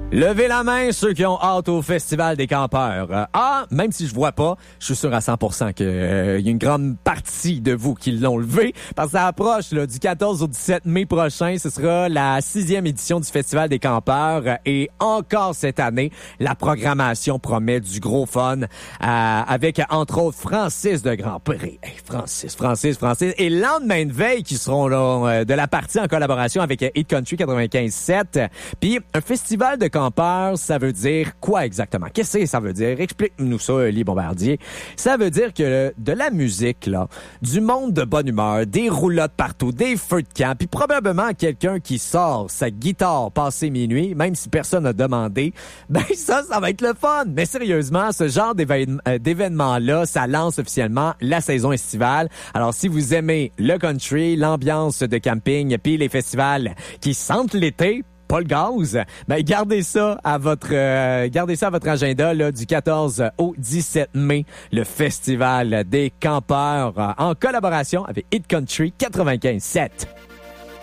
Levez la main ceux qui ont hâte au Festival des campeurs. Même si je vois pas, je suis sûr à 100% qu'il y a une grande partie de vous qui l'ont levé. Parce que ça approche là, du 14 au 17 mai prochain. Ce sera la 6e édition du Festival des campeurs. Et encore cette année, la programmation promet du gros fun. Avec, entre autres, Francis de Grandpré. Hey, Francis. Et Lendemain de veille qui seront là de la partie en collaboration avec Hit Country 95.7. Puis un festival de campeurs, ça veut dire quoi exactement? Qu'est-ce que ça veut dire? Explique-nous ça, Élie Bombardier. Ça veut dire que de la musique, là, du monde de bonne humeur, des roulottes partout, des feux de camp, puis probablement quelqu'un qui sort sa guitare passé minuit, même si personne n'a demandé, ben ça va être le fun. Mais sérieusement, ce genre d'événement-là, ça lance officiellement la saison estivale. Alors, si vous aimez le country, l'ambiance de camping, puis les festivals qui sentent l'été, pas le gaz, ben gardez ça à votre agenda là, du 14 au 17 mai, le Festival des campeurs en collaboration avec Hit Country 95.7.